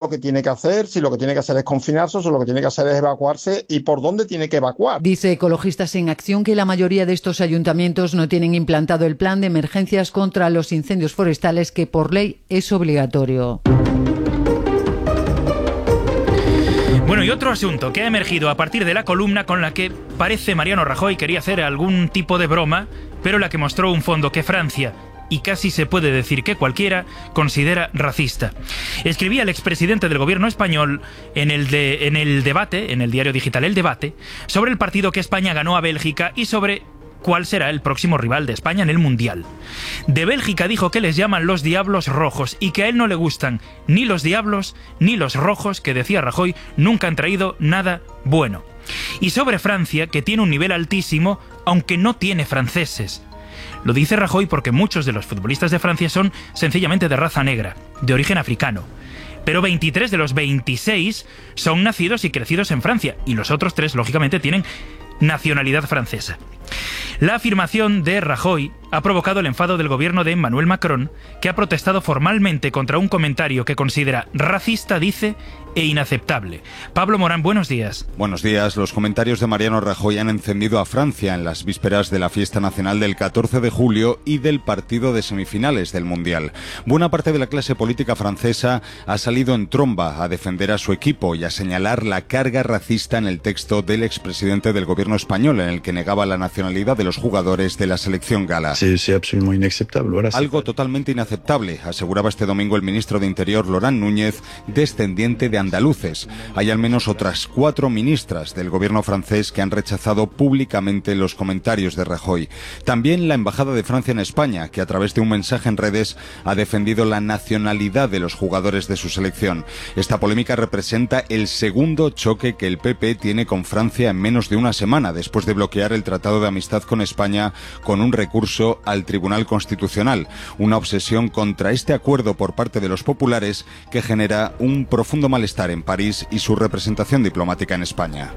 lo que tiene que hacer, si lo que tiene que hacer es confinarse o si lo que tiene que hacer es evacuarse y por dónde tiene que evacuar. Dice Ecologistas en Acción que la mayoría de estos ayuntamientos no tienen implantado el plan de emergencias contra los incendios forestales, que por ley es obligatorio. Bueno, y otro asunto que ha emergido a partir de la columna con la que parece Mariano Rajoy quería hacer algún tipo de broma, pero la que mostró un fondo que Francia, y casi se puede decir que cualquiera, considera racista. Escribía el expresidente del gobierno español en el debate, en el diario digital El Debate, sobre el partido que España ganó a Bélgica y sobre cuál será el próximo rival de España en el Mundial. De Bélgica dijo que les llaman los Diablos Rojos y que a él no le gustan ni los Diablos ni los Rojos, que decía Rajoy nunca han traído nada bueno. Y sobre Francia, que tiene un nivel altísimo, aunque no tiene franceses. Lo dice Rajoy porque muchos de los futbolistas de Francia son sencillamente de raza negra, de origen africano. Pero 23 de los 26 son nacidos y crecidos en Francia, y los otros 3, lógicamente, tienen nacionalidad francesa. La afirmación de Rajoy ha provocado el enfado del gobierno de Emmanuel Macron, que ha protestado formalmente contra un comentario que considera racista, dice, e inaceptable. Pablo Morán, buenos días. Buenos días. Los comentarios de Mariano Rajoy han encendido a Francia en las vísperas de la fiesta nacional del 14 de julio y del partido de semifinales del Mundial. Buena parte de la clase política francesa ha salido en tromba a defender a su equipo y a señalar la carga racista en el texto del expresidente del gobierno español, en el que negaba la nacionalidad de los jugadores de la selección gala. C'est absolument inacceptable. Voilà, algo totalmente inaceptable, aseguraba este domingo el ministro de Interior, Laurent Núñez, descendiente de andaluces. Hay al menos otras 4 ministras del gobierno francés que han rechazado públicamente los comentarios de Rajoy. También la Embajada de Francia en España, que a través de un mensaje en redes ha defendido la nacionalidad de los jugadores de su selección. Esta polémica representa el segundo choque que el PP tiene con Francia en menos de una semana, después de bloquear el Tratado de Amistad con España con un recurso al Tribunal Constitucional. Una obsesión contra este acuerdo por parte de los populares que genera un profundo malestar en París y su representación diplomática en España.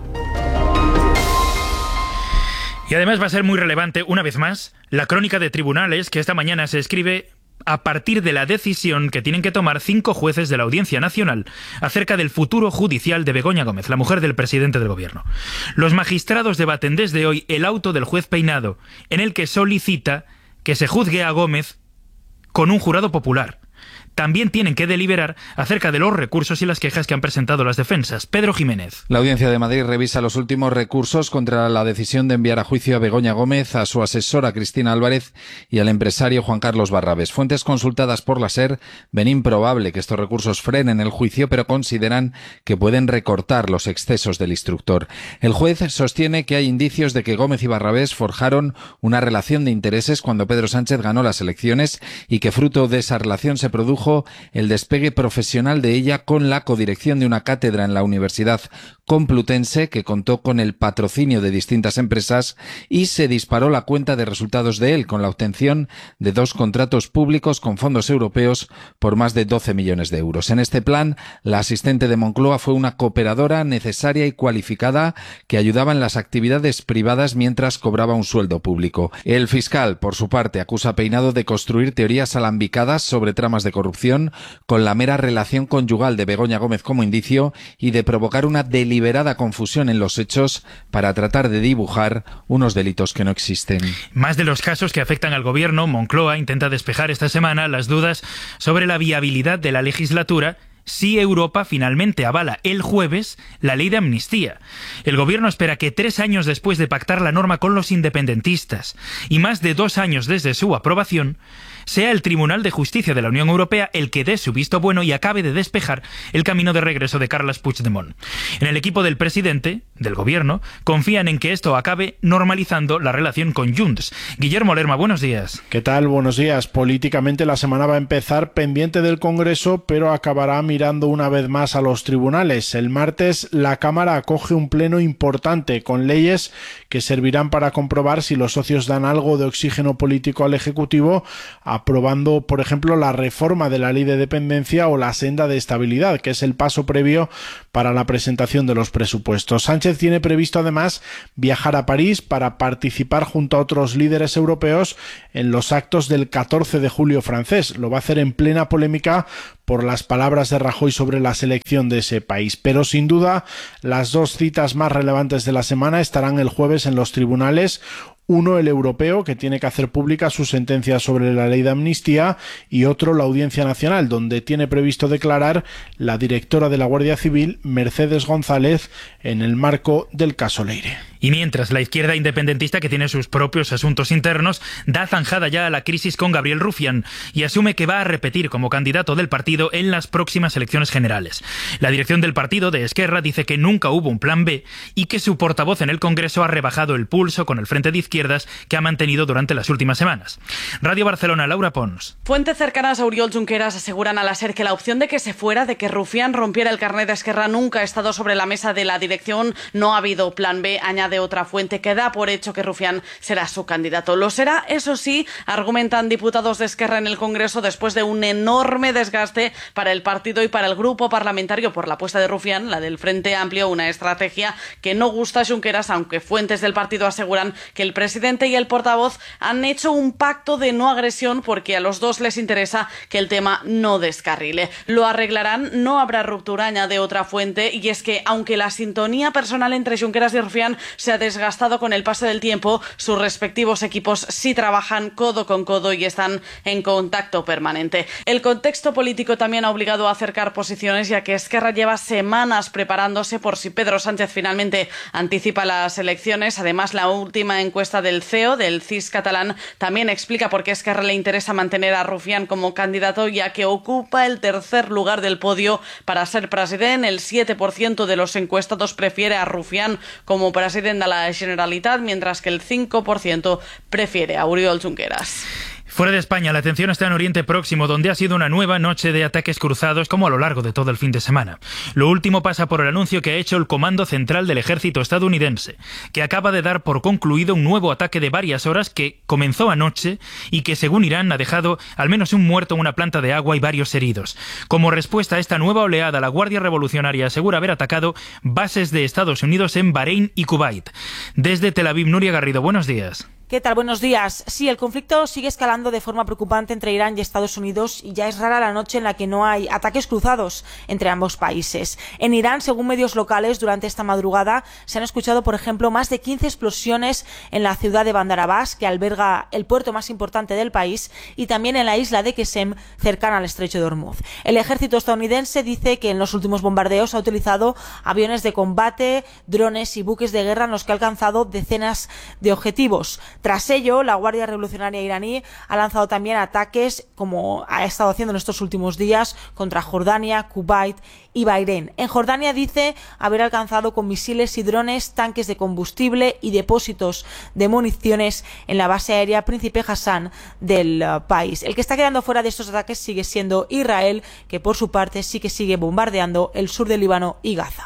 Y además va a ser muy relevante, una vez más, la crónica de tribunales que esta mañana se escribe a partir de la decisión que tienen que tomar 5 jueces de la Audiencia Nacional acerca del futuro judicial de Begoña Gómez, la mujer del presidente del gobierno. Los magistrados debaten desde hoy el auto del juez Peinado, en el que solicita que se juzgue a Gómez con un jurado popular. También tienen que deliberar acerca de los recursos y las quejas que han presentado las defensas. Pedro Jiménez. La Audiencia de Madrid revisa los últimos recursos contra la decisión de enviar a juicio a Begoña Gómez, a su asesora Cristina Álvarez y al empresario Juan Carlos Barrabés. Fuentes consultadas por la SER ven improbable que estos recursos frenen el juicio, pero consideran que pueden recortar los excesos del instructor. El juez sostiene que hay indicios de que Gómez y Barrabés forjaron una relación de intereses cuando Pedro Sánchez ganó las elecciones y que fruto de esa relación se produjo el despegue profesional de ella con la codirección de una cátedra en la Universidad Complutense, que contó con el patrocinio de distintas empresas, y se disparó la cuenta de resultados de él con la obtención de 2 contratos públicos con fondos europeos por más de 12 millones de euros. En este plan, la asistente de Moncloa fue una cooperadora necesaria y cualificada que ayudaba en las actividades privadas mientras cobraba un sueldo público. El fiscal, por su parte, acusa a Peinado de construir teorías alambicadas sobre tramas de corrupción con la mera relación conyugal de Begoña Gómez como indicio y de provocar una deliberada confusión en los hechos para tratar de dibujar unos delitos que no existen. Más de los casos que afectan al gobierno, Moncloa intenta despejar esta semana las dudas sobre la viabilidad de la legislatura si Europa finalmente avala el jueves la ley de amnistía. El gobierno espera que 3 años después de pactar la norma con los independentistas y más de 2 años desde su aprobación, sea el Tribunal de Justicia de la Unión Europea el que dé su visto bueno y acabe de despejar el camino de regreso de Carles Puigdemont. En el equipo del presidente, del gobierno, confían en que esto acabe normalizando la relación con Junts. Guillermo Lerma, buenos días. ¿Qué tal? Buenos días. Políticamente la semana va a empezar pendiente del Congreso, pero acabará mirando una vez más a los tribunales. El martes la Cámara acoge un pleno importante con leyes que servirán para comprobar si los socios dan algo de oxígeno político al Ejecutivo, aprobando, por ejemplo, la reforma de la ley de dependencia o la senda de estabilidad, que es el paso previo para la presentación de los presupuestos. Sánchez tiene previsto además viajar a París para participar junto a otros líderes europeos en los actos del 14 de julio francés. Lo va a hacer en plena polémica por las palabras de Rajoy sobre la selección de ese país. Pero sin duda, las dos citas más relevantes de la semana estarán el jueves en los tribunales. Uno, el europeo, que tiene que hacer pública su sentencia sobre la ley de amnistía, y otro, la Audiencia Nacional, donde tiene previsto declarar la directora de la Guardia Civil, Mercedes González, en el marco del caso Leire. Y mientras la izquierda independentista, que tiene sus propios asuntos internos, da zanjada ya a la crisis con Gabriel Rufián y asume que va a repetir como candidato del partido en las próximas elecciones generales. La dirección del partido, de Esquerra, dice que nunca hubo un plan B y que su portavoz en el Congreso ha rebajado el pulso con el Frente de Izquierdas que ha mantenido durante las últimas semanas. Radio Barcelona, Laura Pons. Fuentes cercanas a Oriol Junqueras aseguran a la SER que la opción de que se fuera, de que Rufián rompiera el carnet de Esquerra, nunca ha estado sobre la mesa de la dirección. No ha habido plan B, añade otra fuente que da por hecho que Rufián será su candidato. Lo será, eso sí, argumentan diputados de Esquerra en el Congreso, después de un enorme desgaste para el partido y para el grupo parlamentario por la apuesta de Rufián, la del Frente Amplio, una estrategia que no gusta a Junqueras, aunque fuentes del partido aseguran que el presidente y el portavoz han hecho un pacto de no agresión porque a los dos les interesa que el tema no descarrile. Lo arreglarán, no habrá ruptura, añade otra fuente, y es que aunque la sintonía personal entre Junqueras y Rufián se ha desgastado con el paso del tiempo, sus respectivos equipos sí trabajan codo con codo y están en contacto permanente. El contexto político también ha obligado a acercar posiciones, ya que Esquerra lleva semanas preparándose por si Pedro Sánchez finalmente anticipa las elecciones. Además, la última encuesta del CEO, del CIS catalán, también explica por qué a Esquerra le interesa mantener a Rufián como candidato, ya que ocupa el tercer lugar del podio para ser presidente. El 7% de los encuestados prefiere a Rufián como presidente de la Generalitat, mientras que el 5% prefiere a Oriol Junqueras. Fuera de España, la atención está en Oriente Próximo, donde ha sido una nueva noche de ataques cruzados como a lo largo de todo el fin de semana. Lo último pasa por el anuncio que ha hecho el Comando Central del Ejército estadounidense, que acaba de dar por concluido un nuevo ataque de varias horas que comenzó anoche y que, según Irán, ha dejado al menos un muerto en una planta de agua y varios heridos. Como respuesta a esta nueva oleada, la Guardia Revolucionaria asegura haber atacado bases de Estados Unidos en Bahrein y Kuwait. Desde Tel Aviv, Nuria Garrido, buenos días. ¿Qué tal? Buenos días. Sí, el conflicto sigue escalando de forma preocupante entre Irán y Estados Unidos y ya es rara la noche en la que no hay ataques cruzados entre ambos países. En Irán, según medios locales, durante esta madrugada se han escuchado, por ejemplo, más de 15 explosiones en la ciudad de Bandar Abbas, que alberga el puerto más importante del país, y también en la isla de Qesem, cercana al estrecho de Hormuz. El ejército estadounidense dice que en los últimos bombardeos ha utilizado aviones de combate, drones y buques de guerra en los que ha alcanzado decenas de objetivos. Tras ello, la Guardia Revolucionaria iraní ha lanzado también ataques, como ha estado haciendo en estos últimos días, contra Jordania, Kuwait y Bahrein. En Jordania dice haber alcanzado con misiles y drones tanques de combustible y depósitos de municiones en la base aérea Príncipe Hassan del país. El que está quedando fuera de estos ataques sigue siendo Israel, que por su parte sí que sigue bombardeando el sur del Líbano y Gaza.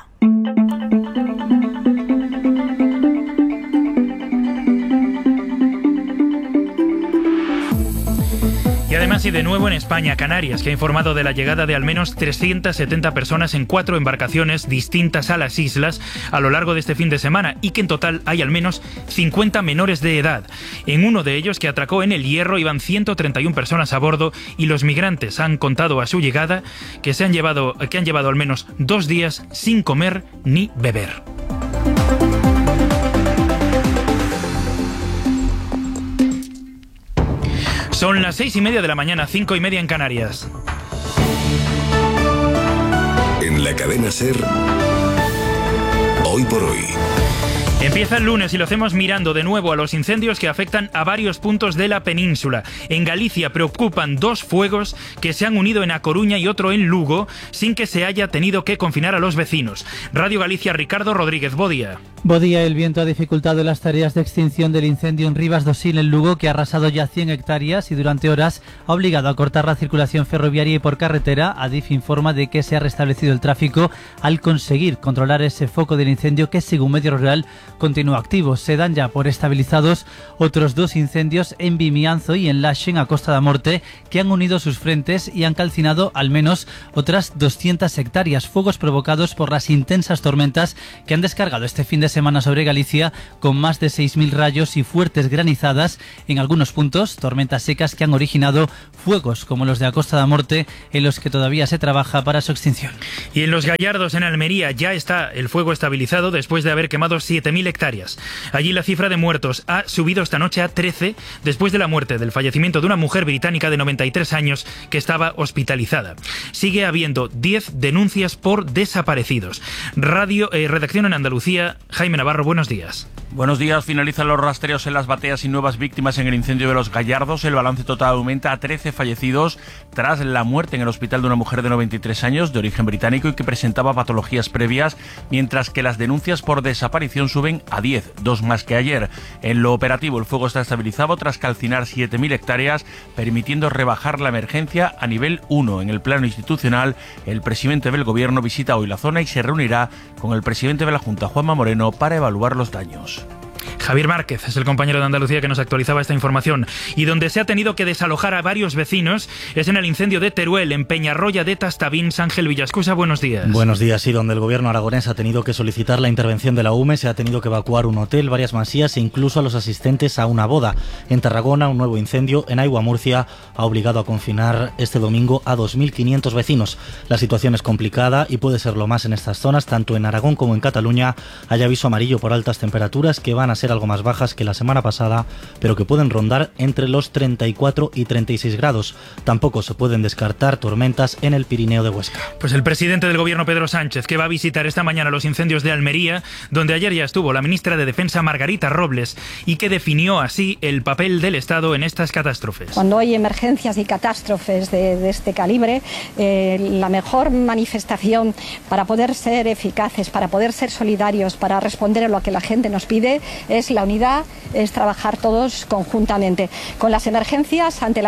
Y además, y de nuevo en España, Canarias, que ha informado de la llegada de al menos 370 personas en 4 embarcaciones distintas a las islas a lo largo de este fin de semana, y que en total hay al menos 50 menores de edad. En uno de ellos, que atracó en El Hierro, iban 131 personas a bordo, y los migrantes han contado a su llegada que han llevado al menos 2 días sin comer ni beber. Son las 6:30 de la mañana, 5:30 en Canarias. En la cadena SER, Hoy por Hoy. Empieza el lunes y lo hacemos mirando de nuevo a los incendios que afectan a varios puntos de la península. En Galicia preocupan 2 fuegos que se han unido en A Coruña y otro en Lugo, sin que se haya tenido que confinar a los vecinos. Radio Galicia, Ricardo Rodríguez, bo día. Bo día. El viento ha dificultado las tareas de extinción del incendio en Rivas do Sil, en Lugo, que ha arrasado ya 100 hectáreas y durante horas ha obligado a cortar la circulación ferroviaria y por carretera. Adif informa de que se ha restablecido el tráfico al conseguir controlar ese foco del incendio que, según Medio Rural, continúa activo. Se dan ya por estabilizados otros 2 incendios en Vimianzo y en Laxen, a Costa da Morte, que han unido sus frentes y han calcinado al menos otras 200 hectáreas. Fuegos provocados por las intensas tormentas que han descargado este fin de semana sobre Galicia, con más de 6.000 rayos y fuertes granizadas en algunos puntos, tormentas secas que han originado fuegos como los de a Costa da Morte, en los que todavía se trabaja para su extinción. Y en Los Gallardos, en Almería, ya está el fuego estabilizado después de haber quemado 7.000 hectáreas. Allí la cifra de muertos ha subido esta noche a 13 después de la muerte del fallecimiento de una mujer británica de 93 años que estaba hospitalizada. Sigue habiendo 10 denuncias por desaparecidos. Redacción en Andalucía, Jaime Navarro, buenos días. Buenos días. Finalizan los rastreos en las bateas y nuevas víctimas en el incendio de Los Gallardos. El balance total aumenta a 13 fallecidos tras la muerte en el hospital de una mujer de 93 años de origen británico y que presentaba patologías previas, mientras que las denuncias por desaparición suben a 10, 2 más que ayer. En lo operativo, el fuego está estabilizado tras calcinar 7.000 hectáreas, permitiendo rebajar la emergencia a nivel 1. En el plano institucional, el presidente del Gobierno visita hoy la zona y se reunirá con el presidente de la Junta, Juanma Moreno, para evaluar los daños. Javier Márquez es el compañero de Andalucía que nos actualizaba esta información. Y donde se ha tenido que desalojar a varios vecinos es en el incendio de Teruel, en Peñarroya de Tastavín. Ángel Villascusa, buenos días. Buenos días, sí, donde el gobierno aragonés ha tenido que solicitar la intervención de la UME, se ha tenido que evacuar un hotel, varias masías e incluso a los asistentes a una boda. En Tarragona, un nuevo incendio en Aigua, Murcia, ha obligado a confinar este domingo a 2.500 vecinos. La situación es complicada y puede serlo más en estas zonas, tanto en Aragón como en Cataluña. Hay aviso amarillo por altas temperaturas que van a ser algo más bajas que la semana pasada, pero que pueden rondar entre los 34 y 36 grados. Tampoco se pueden descartar tormentas en el Pirineo de Huesca. Pues el presidente del gobierno, Pedro Sánchez, que va a visitar esta mañana los incendios de Almería, donde ayer ya estuvo la ministra de Defensa, Margarita Robles, y que definió así el papel del Estado en estas catástrofes. Cuando hay emergencias y catástrofes de este calibre, la mejor manifestación para poder ser eficaces, para poder ser solidarios, para responder a lo que la gente nos pide, es la unidad, es trabajar todos conjuntamente. Con las emergencias, ante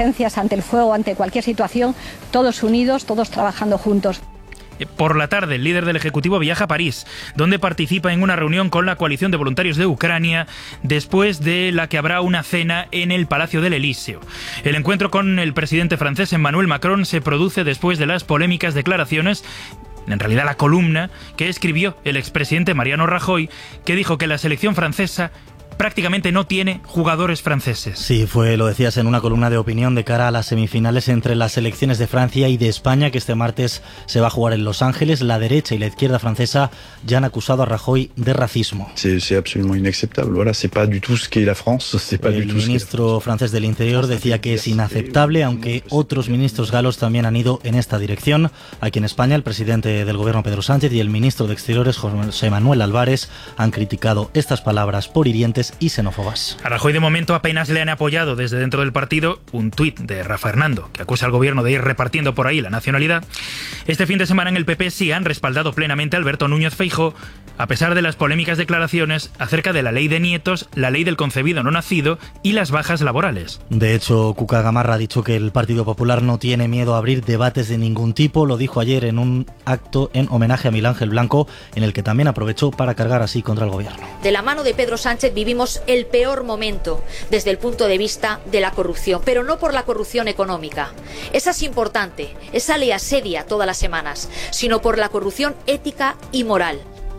el fuego, ante cualquier situación, todos unidos, todos trabajando juntos. Por la tarde, el líder del Ejecutivo viaja a París, donde participa en una reunión con la coalición de voluntarios de Ucrania, después de la que habrá una cena en el Palacio del Elíseo. El encuentro con el presidente francés Emmanuel Macron se produce después de las polémicas declaraciones, en realidad la columna que escribió el expresidente Mariano Rajoy, que dijo que la selección francesa prácticamente no tiene jugadores franceses. Sí, lo decías en una columna de opinión de cara a las semifinales entre las selecciones de Francia y de España, que este martes se va a jugar en Los Ángeles. La derecha y la izquierda francesa ya han acusado a Rajoy de racismo. C'est absolument inacceptable. Voilà, c'est pas du tout ce qu'est la France, c'est pas du tout. El ministro francés del Interior decía que es inaceptable, aunque otros ministros galos también han ido en esta dirección. Aquí en España, el presidente del gobierno, Pedro Sánchez, y el ministro de Exteriores, José Manuel Álvarez, han criticado estas palabras por hirientes y xenófobas. A Rajoy de momento apenas le han apoyado desde dentro del partido un tuit de Rafa Hernando, que acusa al gobierno de ir repartiendo por ahí la nacionalidad. Este fin de semana en el PP sí han respaldado plenamente a Alberto Núñez Feijóo, a pesar de las polémicas declaraciones acerca de la ley de nietos, la ley del concebido no nacido y las bajas laborales. De hecho, Cuca Gamarra ha dicho que el Partido Popular no tiene miedo a abrir debates de ningún tipo. Lo dijo ayer en un acto en homenaje a Miguel Ángel Blanco, en el que también aprovechó para cargar así contra el gobierno. De la mano de Pedro Sánchez vivimos el peor momento desde el punto de vista de la corrupción, pero no por la corrupción económica. Esa es importante, esa ley asedia todas las semanas, sino por la corrupción ética y moral.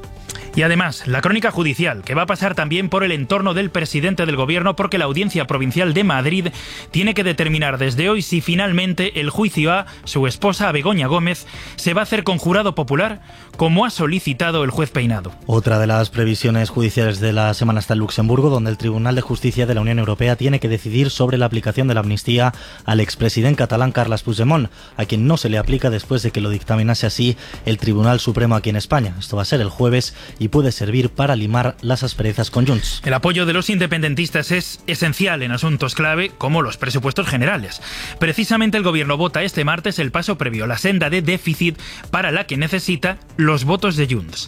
Y además, la crónica judicial, que va a pasar también por el entorno del presidente del gobierno, porque la Audiencia Provincial de Madrid tiene que determinar desde hoy si finalmente el juicio a su esposa, a Begoña Gómez, se va a hacer con jurado popular, como ha solicitado el juez Peinado. Otra de las previsiones judiciales de la semana está en Luxemburgo, donde el Tribunal de Justicia de la Unión Europea tiene que decidir sobre la aplicación de la amnistía al expresidente catalán Carles Puigdemont, a quien no se le aplica después de que lo dictaminase así el Tribunal Supremo aquí en España. Esto va a ser el jueves y puede servir para limar las asperezas con Junts. El apoyo de los independentistas es esencial en asuntos clave como los presupuestos generales. Precisamente el gobierno vota este martes el paso previo a la senda de déficit para la que necesita los votos de Junts.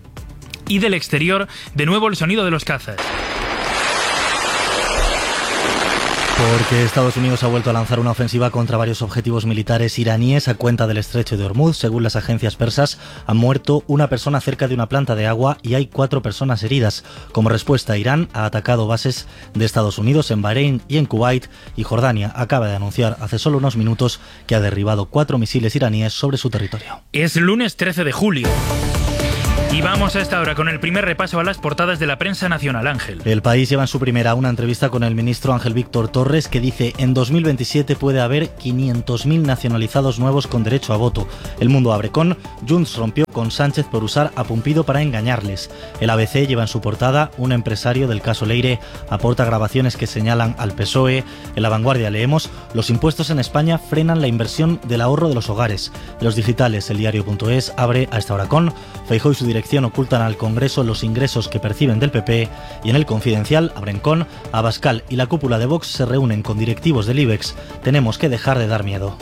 Y del exterior, de nuevo el sonido de los cazas. Porque Estados Unidos ha vuelto a lanzar una ofensiva contra varios objetivos militares iraníes a cuenta del estrecho de Hormuz. Según las agencias persas, ha muerto una persona cerca de una planta de agua y hay 4 personas heridas. Como respuesta, Irán ha atacado bases de Estados Unidos en Bahrein y en Kuwait, y Jordania acaba de anunciar hace solo unos minutos que ha derribado 4 misiles iraníes sobre su territorio. Es lunes 13 de julio. Y vamos a esta hora con el primer repaso a las portadas de la prensa nacional, Ángel. El País lleva en su primera una entrevista con el ministro Ángel Víctor Torres, que dice: en 2027 puede haber 500.000 nacionalizados nuevos con derecho a voto. El Mundo abre con: Junts rompió con Sánchez por usar a Pumpido para engañarles. El ABC lleva en su portada: un empresario del caso Leire aporta grabaciones que señalan al PSOE. En La Vanguardia leemos: los impuestos en España frenan la inversión del ahorro de los hogares. Los digitales, el diario.es abre a esta hora con: Feijóo y su dirección ocultan al Congreso los ingresos que perciben del PP, y en El Confidencial abren con: Abascal y la cúpula de Vox se reúnen con directivos del IBEX. Tenemos que dejar de dar miedo.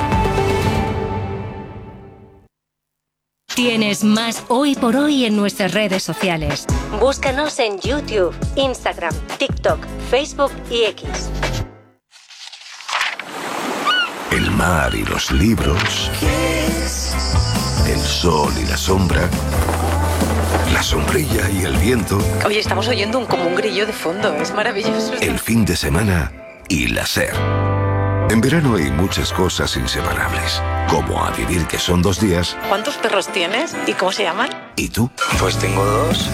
Tienes más Hoy por Hoy en nuestras redes sociales. Búscanos en YouTube, Instagram, TikTok, Facebook y X. El mar y los libros, el sol y la sombra, la sombrilla y el viento. Oye, estamos oyendo como un grillo de fondo, es maravilloso. El fin de semana y la SER. En verano hay muchas cosas inseparables, como a vivir que son 2 días. ¿Cuántos perros tienes y cómo se llaman? ¿Y tú? Pues tengo 2.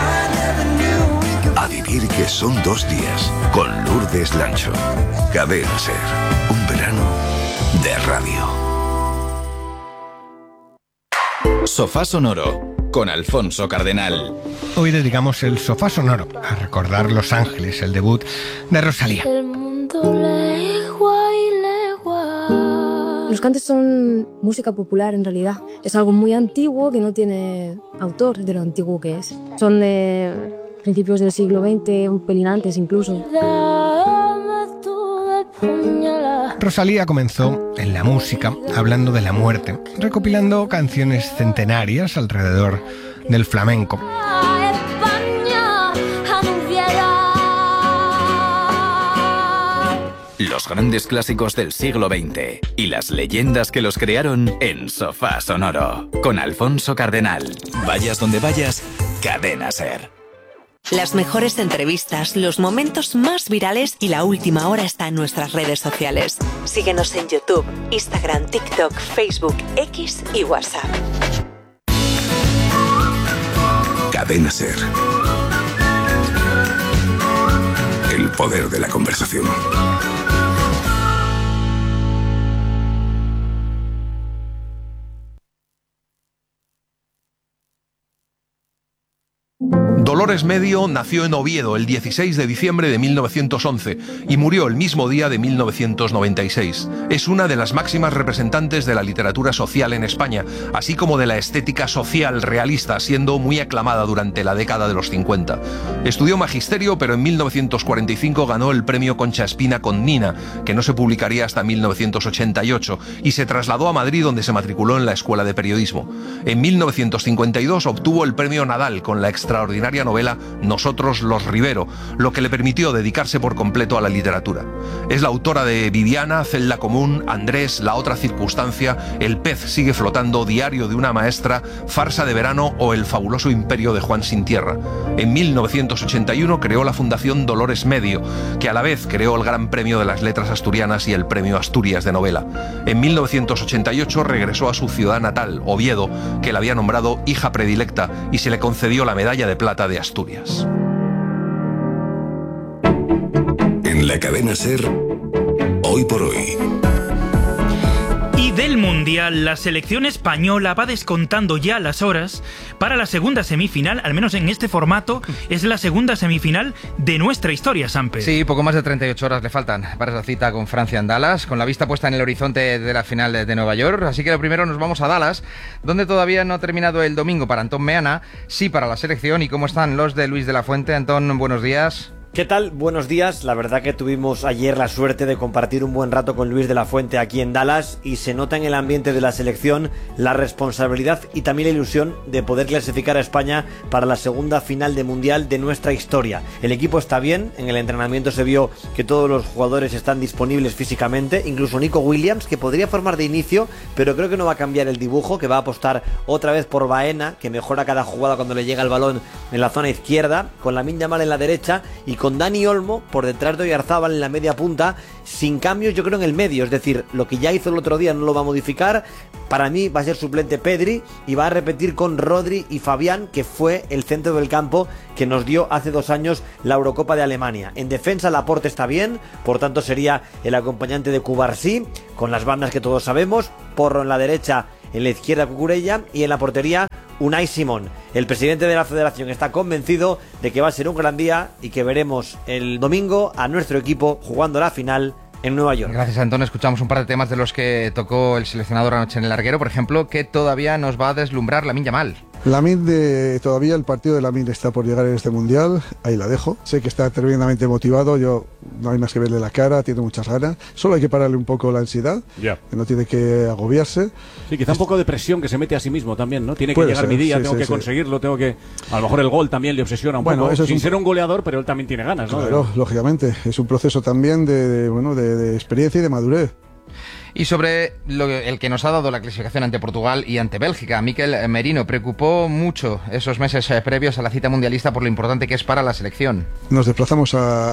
A vivir que son 2 días, con Lourdes Lancho. Cadena SER, un verano de radio. Sofá Sonoro, con Alfonso Cardenal. Hoy dedicamos el Sofá Sonoro a recordar Los Ángeles, el debut de Rosalía. El mundo legua y legua. Los cantes son música popular en realidad. Es algo muy antiguo que no tiene autor de lo antiguo que es. Son de principios del siglo XX, un pelín antes incluso. Rosalía comenzó en la música hablando de la muerte, recopilando canciones centenarias alrededor del flamenco. Los grandes clásicos del siglo XX y las leyendas que los crearon en Sofá Sonoro, con Alfonso Cardenal. Vayas donde vayas, Cadena SER. Las mejores entrevistas, los momentos más virales y la última hora está en nuestras redes sociales. Síguenos en YouTube, Instagram, TikTok, Facebook, X y WhatsApp. Cadena SER. El poder de la conversación. Dolores Medio nació en Oviedo el 16 de diciembre de 1911 y murió el mismo día de 1996. Es una de las máximas representantes de la literatura social en España, así como de la estética social realista, siendo muy aclamada durante la década de los 50. Estudió magisterio, pero en 1945 ganó el premio Concha Espina con Nina, que no se publicaría hasta 1988, y se trasladó a Madrid, donde se matriculó en la Escuela de Periodismo. En 1952 obtuvo el premio Nadal con la extraordinaria novela Nosotros los Rivero, lo que le permitió dedicarse por completo a la literatura. Es la autora de Viviana, Celda Común, Andrés, La otra circunstancia, El pez sigue flotando, Diario de una maestra, Farsa de verano o El fabuloso imperio de Juan sin tierra. En 1981 creó la Fundación Dolores Medio, que a la vez creó el Gran Premio de las Letras Asturianas y el Premio Asturias de Novela. En 1988 regresó a su ciudad natal, Oviedo, que la había nombrado hija predilecta, y se le concedió la Medalla de Plata de Asturias. En la cadena SER, Hoy por Hoy. Y del Mundial, la selección española va descontando ya las horas para la segunda semifinal, al menos en este formato, es la segunda semifinal de nuestra historia, Sampe. Sí, poco más de 38 horas le faltan para esa cita con Francia en Dallas, con la vista puesta en el horizonte de la final de Nueva York. Así que lo primero nos vamos a Dallas, donde todavía no ha terminado el domingo para Antón Meana, sí para la selección. ¿Y cómo están los de Luis de la Fuente? Antón, buenos días. ¿Qué tal? Buenos días. La verdad que tuvimos ayer la suerte de compartir un buen rato con Luis de la Fuente aquí en Dallas y se nota en el ambiente de la selección la responsabilidad y también la ilusión de poder clasificar a España para la segunda final de Mundial de nuestra historia. El equipo está bien, en el entrenamiento se vio que todos los jugadores están disponibles físicamente, incluso Nico Williams, que podría formar de inicio, pero creo que no va a cambiar el dibujo, que va a apostar otra vez por Baena, que mejora cada jugada cuando le llega el balón en la zona izquierda, con Lamine Yamal en la derecha y con Dani Olmo por detrás de Oyarzábal en la media punta, sin cambios yo creo en el medio, es decir, lo que ya hizo el otro día no lo va a modificar. Para mí va a ser suplente Pedri y va a repetir con Rodri y Fabián, que fue el centro del campo que nos dio hace 2 años la Eurocopa de Alemania. En defensa Laporte está bien, por tanto sería el acompañante de Cubarsí, con las bandas que todos sabemos, Porro en la derecha, en la izquierda Cucurella y en la portería Unai Simón. El presidente de la federación está convencido de que va a ser un gran día y que veremos el domingo a nuestro equipo jugando la final en Nueva York. Gracias, Antón. Escuchamos un par de temas de los que tocó el seleccionador anoche en el larguero. Por ejemplo, que todavía nos va a deslumbrar Lamine Yamal. Todavía el partido de Lamine está por llegar en este mundial, ahí la dejo. Sé que está tremendamente motivado, yo no hay más que verle la cara, tiene muchas ganas. Solo hay que pararle un poco la ansiedad, que no tiene que agobiarse. Sí, quizá un poco de presión que se mete a sí mismo también, ¿no? Tiene que llegar mi día, tengo que conseguirlo, tengo que... A lo mejor el gol también le obsesiona un poco, sin ser un goleador, pero él también tiene ganas, ¿no? Claro, lógicamente, es un proceso también de experiencia y de madurez. Y sobre el que nos ha dado la clasificación ante Portugal y ante Bélgica, Mikel Merino, preocupó mucho esos meses previos a la cita mundialista por lo importante que es para la selección. Nos desplazamos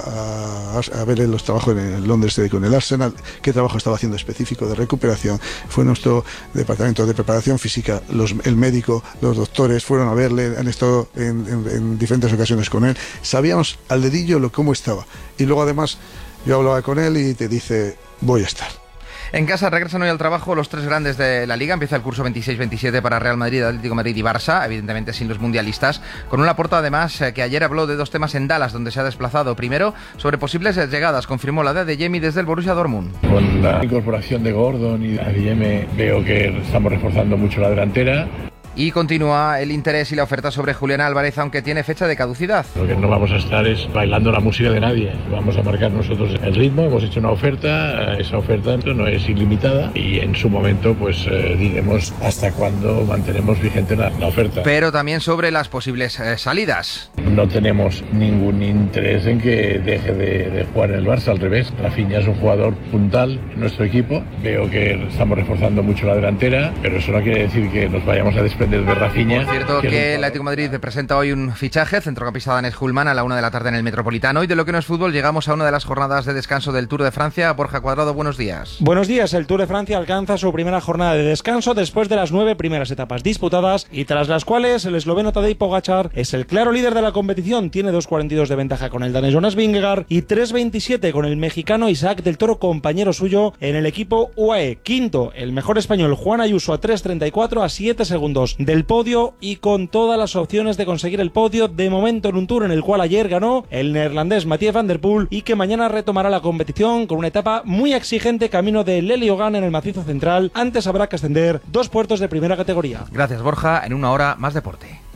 a ver los trabajos en Londres con el Arsenal, qué trabajo estaba haciendo específico de recuperación. Fue nuestro departamento de preparación física, el médico, los doctores fueron a verle, han estado en diferentes ocasiones con él. Sabíamos al dedillo cómo estaba. Y luego además yo hablaba con él y te dice, voy a estar. En casa regresan hoy al trabajo los 3 grandes de la Liga. Empieza el curso 26-27 para Real Madrid, Atlético de Madrid y Barça, evidentemente sin los mundialistas, con un Laporta además que ayer habló de 2 temas en Dallas, donde se ha desplazado. Primero, sobre posibles llegadas, confirmó la de Adeyemi desde el Borussia Dortmund. Con la incorporación de Gordon y Adeyemi veo que estamos reforzando mucho la delantera. Y continúa el interés y la oferta sobre Julián Álvarez, aunque tiene fecha de caducidad. Lo que no vamos a estar es bailando la música de nadie. Vamos a marcar nosotros el ritmo, hemos hecho una oferta, esa oferta no es ilimitada y en su momento pues diremos hasta cuándo mantenemos vigente la oferta. Pero también sobre las posibles salidas. No tenemos ningún interés en que deje de jugar en el Barça, al revés. Rafinha es un jugador puntal en nuestro equipo. Veo que estamos reforzando mucho la delantera, pero eso no quiere decir que nos vayamos a desprender de Rafinha. Por cierto que el Atlético de Madrid presenta hoy un fichaje, centrocampista danés Hulman, a la 1 de la tarde en el Metropolitano. Y de lo que no es fútbol, llegamos a una de las jornadas de descanso del Tour de Francia. Borja Cuadrado, buenos días. Buenos días. El Tour de Francia alcanza su primera jornada de descanso después de las 9 primeras etapas disputadas y tras las cuales el esloveno Tadej Pogačar es el claro líder de la competición. Tiene 2.42 de ventaja con el danés Jonas Vingegaard y 3.27 con el mexicano Isaac del Toro, compañero suyo en el equipo UAE. Quinto, el mejor español Juan Ayuso a 3.34, a 7 segundos del podio y con todas las opciones de conseguir el podio de momento en un Tour en el cual ayer ganó el neerlandés Mathieu van der Poel y que mañana retomará la competición con una etapa muy exigente camino de Leliogan en el macizo central. Antes habrá que ascender 2 puertos de primera categoría. Gracias, Borja. En una hora más deporte.